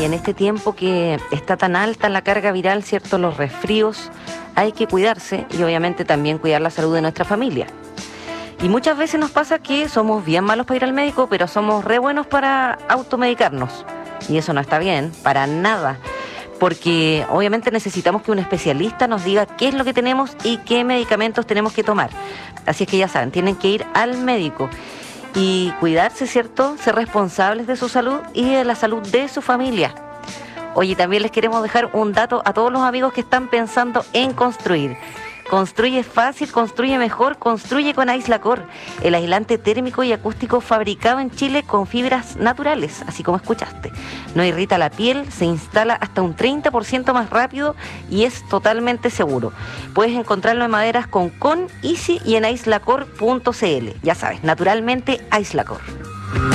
y en este tiempo que está tan alta la carga viral, ¿cierto? Los resfríos, hay que cuidarse y obviamente también cuidar la salud de nuestra familia. Y muchas veces nos pasa que somos bien malos para ir al médico, pero somos re buenos para automedicarnos. Y eso no está bien, para nada. Porque obviamente necesitamos que un especialista nos diga qué es lo que tenemos y qué medicamentos tenemos que tomar. Así es que ya saben, tienen que ir al médico y cuidarse, ¿cierto? Ser responsables de su salud y de la salud de su familia. Oye, también les queremos dejar un dato a todos los amigos que están pensando en construir. Construye fácil, construye mejor, construye con Aislacor, el aislante térmico y acústico fabricado en Chile con fibras naturales, así como escuchaste. No irrita la piel, se instala hasta un 30% más rápido y es totalmente seguro. Puedes encontrarlo en maderas con Easy y en aislacor.cl. Ya sabes, naturalmente Aislacor.